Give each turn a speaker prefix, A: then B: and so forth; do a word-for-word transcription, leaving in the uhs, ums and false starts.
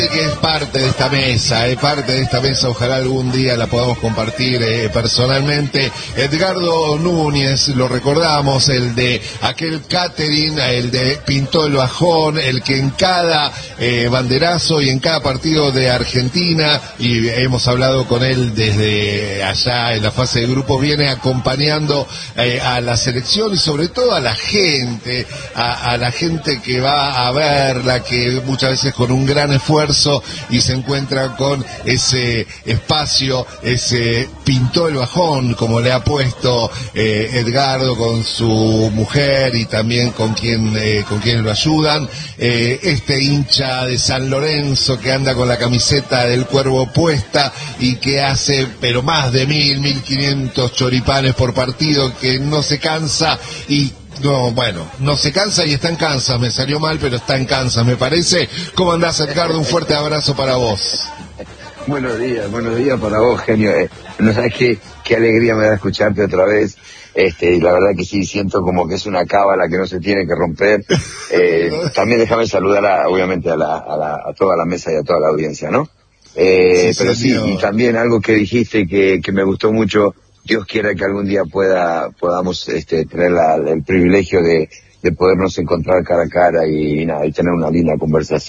A: que es parte de esta mesa, es parte de esta mesa, ojalá algún día la podamos compartir eh, personalmente. Edgardo Núñez, lo recordamos, el de aquel catering, el de pintó el bajón, el que en cada eh, banderazo y en cada partido de Argentina, y hemos hablado con él desde allá en la fase de grupos, viene acompañando eh, a la selección y sobre todo a la gente, a, a la gente que va a verla, que muchas veces con un gran esfuerzo y se encuentra con ese espacio, ese pintó el bajón, como le ha puesto eh, Edgardo con su mujer y también con quien eh, con quienes lo ayudan, eh, este hincha de San Lorenzo que anda con la camiseta del Cuervo puesta y que hace pero más de mil, mil quinientos choripanes por partido, que no se cansa y No, bueno, no se cansa y está en Kansas, me salió mal, pero está en Kansas, me parece. ¿Cómo andás, Edgardo? Un fuerte abrazo para vos.
B: Buenos días, buenos días para vos, genio. Eh, no sabes qué, qué alegría me da escucharte otra vez. Este, y la verdad que sí, siento como que es una cábala que no se tiene que romper. Eh, también déjame saludar, a, obviamente, a, la, a, la, a toda la mesa y a toda la audiencia, ¿no? Eh, sí, pero sí, y también algo que dijiste que, que me gustó mucho. Dios quiera que algún día pueda podamos este, tener la, el privilegio de, de podernos encontrar cara a cara y, y nada, y tener una linda conversación.